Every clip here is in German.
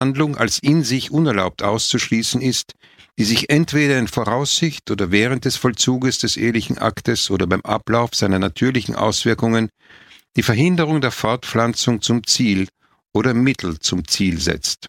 Handlung als in sich unerlaubt auszuschließen ist, die sich entweder in Voraussicht oder während des Vollzuges des ehelichen Aktes oder beim Ablauf seiner natürlichen Auswirkungen die Verhinderung der Fortpflanzung zum Ziel oder Mittel zum Ziel setzt.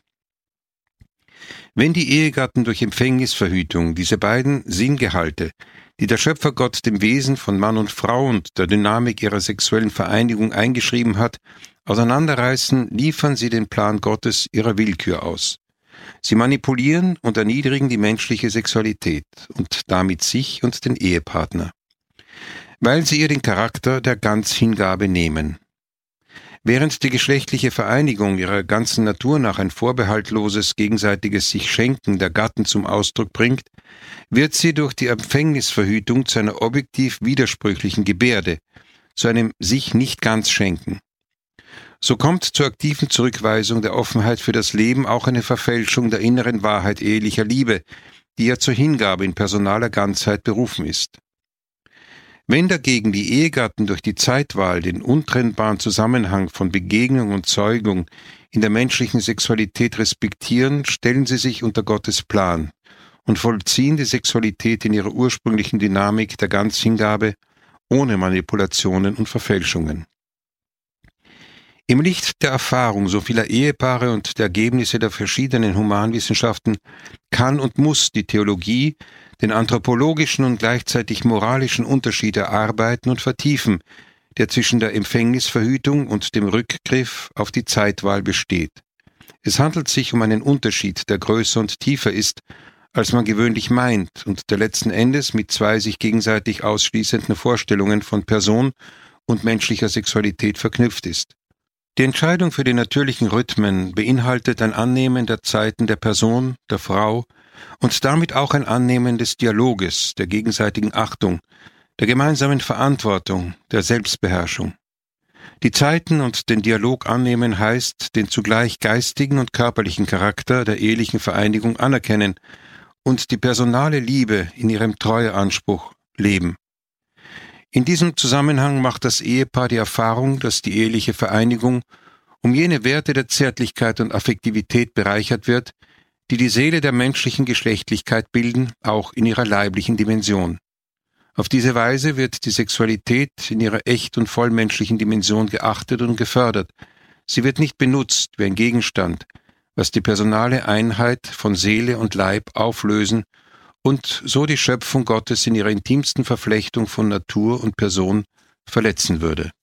Wenn die Ehegatten durch Empfängnisverhütung diese beiden Sinngehalte, die der Schöpfergott dem Wesen von Mann und Frau und der Dynamik ihrer sexuellen Vereinigung eingeschrieben hat, auseinanderreißen, liefern sie den Plan Gottes ihrer Willkür aus. Sie manipulieren und erniedrigen die menschliche Sexualität und damit sich und den Ehepartner, weil sie ihr den Charakter der Ganzhingabe nehmen. Während die geschlechtliche Vereinigung ihrer ganzen Natur nach ein vorbehaltloses gegenseitiges Sich-Schenken der Gatten zum Ausdruck bringt, wird sie durch die Empfängnisverhütung zu einer objektiv widersprüchlichen Gebärde, zu einem Sich-nicht-ganz-Schenken. So kommt zur aktiven Zurückweisung der Offenheit für das Leben auch eine Verfälschung der inneren Wahrheit ehelicher Liebe, die ja zur Hingabe in personaler Ganzheit berufen ist. Wenn dagegen die Ehegatten durch die Zeitwahl den untrennbaren Zusammenhang von Begegnung und Zeugung in der menschlichen Sexualität respektieren, stellen sie sich unter Gottes Plan und vollziehen die Sexualität in ihrer ursprünglichen Dynamik der Ganzhingabe ohne Manipulationen und Verfälschungen. Im Licht der Erfahrung so vieler Ehepaare und der Ergebnisse der verschiedenen Humanwissenschaften kann und muss die Theologie den anthropologischen und gleichzeitig moralischen Unterschied erarbeiten und vertiefen, der zwischen der Empfängnisverhütung und dem Rückgriff auf die Zeitwahl besteht. Es handelt sich um einen Unterschied, der größer und tiefer ist, als man gewöhnlich meint und der letzten Endes mit zwei sich gegenseitig ausschließenden Vorstellungen von Person und menschlicher Sexualität verknüpft ist. Die Entscheidung für die natürlichen Rhythmen beinhaltet ein Annehmen der Zeiten der Person, der Frau und damit auch ein Annehmen des Dialoges, der gegenseitigen Achtung, der gemeinsamen Verantwortung, der Selbstbeherrschung. Die Zeiten und den Dialog annehmen heißt, den zugleich geistigen und körperlichen Charakter der ehelichen Vereinigung anerkennen und die personale Liebe in ihrem Treueanspruch leben. In diesem Zusammenhang macht das Ehepaar die Erfahrung, dass die eheliche Vereinigung um jene Werte der Zärtlichkeit und Affektivität bereichert wird, die die Seele der menschlichen Geschlechtlichkeit bilden, auch in ihrer leiblichen Dimension. Auf diese Weise wird die Sexualität in ihrer echt und vollmenschlichen Dimension geachtet und gefördert. Sie wird nicht benutzt wie ein Gegenstand, was die personale Einheit von Seele und Leib auflösen und so die Schöpfung Gottes in ihrer intimsten Verflechtung von Natur und Person verletzen würde.